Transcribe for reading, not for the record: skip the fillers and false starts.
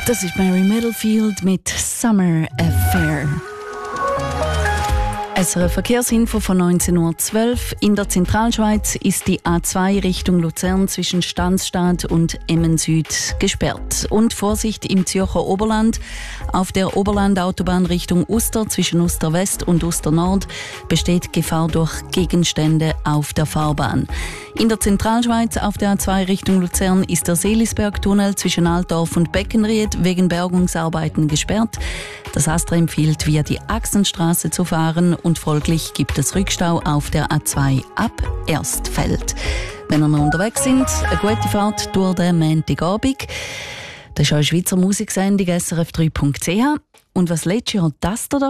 Das ist Mary Middlefield mit Summer Affair. Eine Verkehrsinfo von 19:12 Uhr. In der Zentralschweiz ist die A2 Richtung Luzern zwischen Stansstad und Emmen Süd gesperrt. Und Vorsicht im Zürcher Oberland. Auf der Oberlandautobahn Richtung Uster zwischen Uster West und Uster Nord besteht Gefahr durch Gegenstände auf der Fahrbahn. In der Zentralschweiz auf der A2 Richtung Luzern ist der Seelisbergtunnel zwischen Altdorf und Beckenried wegen Bergungsarbeiten gesperrt. Das ASTRA empfiehlt, via die Axenstraße zu fahren und folglich gibt es Rückstau auf der A2 ab Erstfeld. Wenn ihr noch unterwegs sind, eine gute Fahrt durch den Montagabend. Das ist eine Schweizer Musiksendung SRF3.ch. Und was letztes Jahr das da